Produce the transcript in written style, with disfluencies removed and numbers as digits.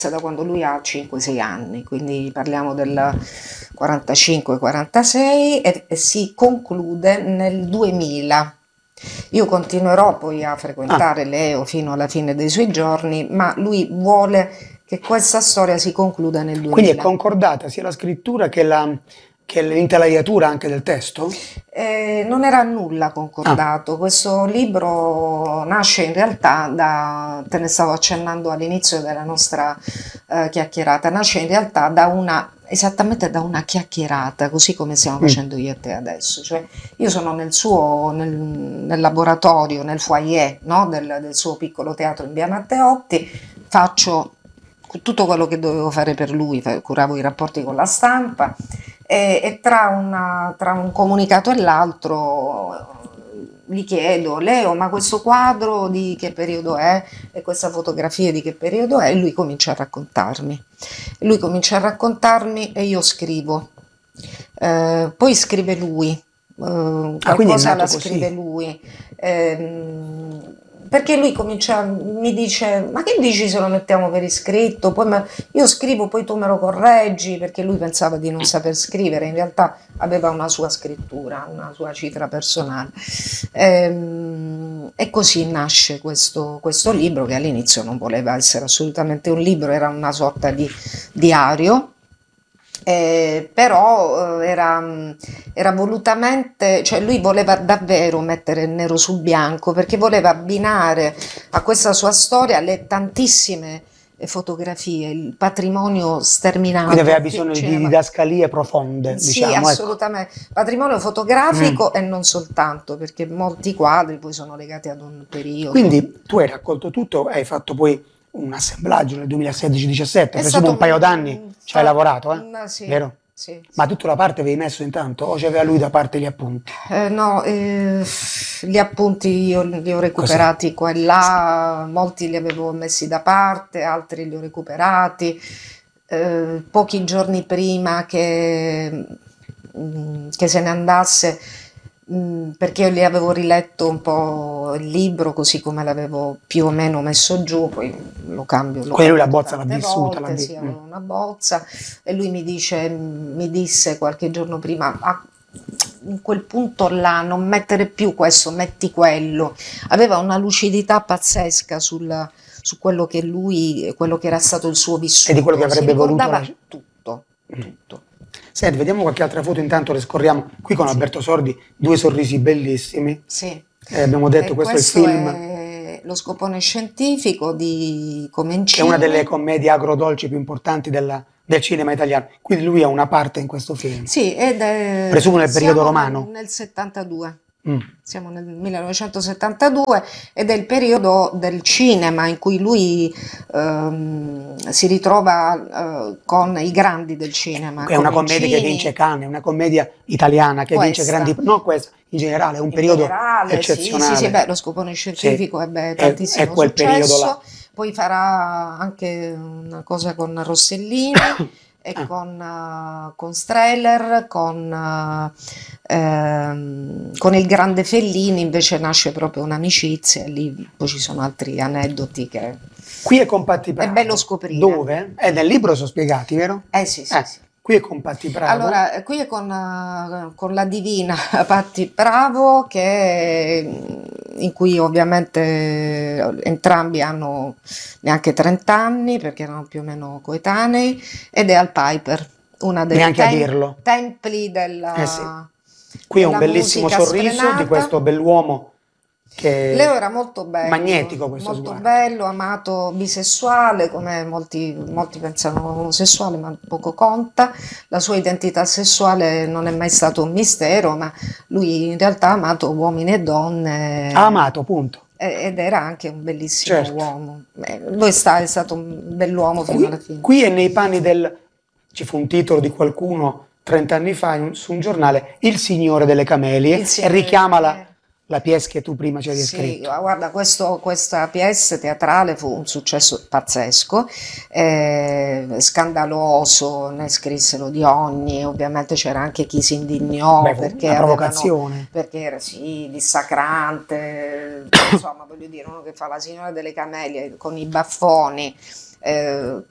da quando lui ha 5-6 anni, quindi parliamo del 45-46 e si conclude nel 2000. Io continuerò poi a Ah, frequentare Leo fino alla fine dei suoi giorni, ma lui vuole che questa storia si concluda nel quindi è 2000. concordata sia la scrittura che l'intelaiatura anche del testo? Non era nulla Ah, concordato. Questo libro nasce in realtà te ne stavo accennando all'inizio della nostra chiacchierata, nasce in realtà esattamente da una chiacchierata, così come stiamo mm. facendo io e te adesso. Cioè, io sono nel laboratorio, nel foyer, no? Del suo piccolo teatro in via Matteotti, faccio tutto quello che dovevo fare per lui, curavo i rapporti con la stampa e tra un comunicato e l'altro gli chiedo, Leo, ma questo quadro di che periodo è e questa fotografia di che periodo è? E lui comincia a raccontarmi. E io scrivo. Poi scrive lui, Ah, quindi è qualcosa la nato scrive così. lui. Ehm, Perché lui comincia, mi dice, ma che dici se lo mettiamo per iscritto? Io scrivo, poi tu me lo correggi, perché lui pensava di non saper scrivere, in realtà aveva una sua scrittura, una sua cifra personale. E così nasce questo libro che all'inizio non voleva essere assolutamente un libro, era una sorta di diario. Però era volutamente, cioè lui voleva davvero mettere il nero su bianco perché voleva abbinare a questa sua storia le tantissime fotografie, il patrimonio Quindi aveva sterminato bisogno di cinema. didascalie profonde, Sì, diciamo, ecco. assolutamente. Patrimonio Mm. fotografico e non soltanto, perché molti quadri poi sono legati ad un periodo. Quindi tu hai raccolto tutto, hai fatto poi un assemblaggio nel 2016-17, È presumo stato un paio d'anni ci hai lavorato, sì, vero? sì, Ma sì. tutto da parte avevi messo intanto o c'aveva lui da parte gli appunti? No, gli appunti io li ho Così. recuperati qua e là, molti li avevo messi da parte, altri li ho recuperati. Pochi giorni prima che se ne andasse, perché io li avevo riletto un po' il libro così come l'avevo più o meno messo giù, poi l'ho Quindi lui la cambiato bozza l'ha tante vissuta, volte, sì, mm. avevo una bozza e lui mi disse qualche giorno prima, "Ah, in quel punto là non mettere più questo, metti quello." Aveva una lucidità pazzesca su quello che era stato il suo E di quello che vissuto, si avrebbe voluto ricordava lasciare. tutto, tutto. Senti, vediamo qualche altra foto, intanto le scorriamo. Qui con Sì. Alberto Sordi, due sorrisi bellissimi. Sì, Abbiamo detto, e questo è il questo film, è lo scopone scientifico di che è una delle Comencini. commedie agrodolci più importanti del cinema italiano. Quindi lui ha una parte in questo film. Sì, Presumo nel periodo siamo romano. nel 72. Mm. Siamo nel 1972 ed è il periodo del cinema in cui lui si ritrova con i grandi del cinema, È una commedia che vince Comencini, Cannes, è una commedia italiana che vince grandi. questa. No, questa in generale, è un In periodo generale, sì, sì, sì, beh, eccezionale. lo scopone Sì, scientifico ebbe è tantissimo quel periodo là. successo, poi farà anche una cosa con Rossellini e Ah, con Streller, con il grande Fellini invece nasce proprio un'amicizia, e lì poi ci sono altri aneddoti che qui è Compatti è bello Bravo. scoprire. Dove? Nel libro sono spiegati, vero? Eh sì, sì, sì. Qui è Compatti Bravo. Allora, qui è con la divina Patti Bravo, in cui ovviamente entrambi hanno neanche 30 anni, perché erano più o meno coetanei, ed è al Piper, una dei Neanche a dirlo. templi Eh sì. Qui è un della bellissimo musica sorriso di sfrenata. questo bell'uomo Leo che era magnetico questo molto sguardo. bello, amato, bisessuale, come molti pensano omosessuale, ma poco conta. La sua identità sessuale non è mai stato un mistero, ma lui in realtà ha amato uomini e Ha donne amato, punto. ed era anche un bellissimo Certo. uomo. È stato un bell'uomo fino alla fine. Qui è nei panni del. Ci fu un titolo di qualcuno 30 anni fa su un giornale, Il Signore delle Il Camelie, e Signore delle richiama Camelie. la pièce che tu prima ci hai Sì, descritto. guarda, questa pièce teatrale fu un successo pazzesco, scandaloso, ne scrissero di ogni, ovviamente c'era anche chi si indignò Beh, fu una provocazione. perché era sì, dissacrante, insomma voglio dire, uno che fa la signora delle camelie con i baffoni,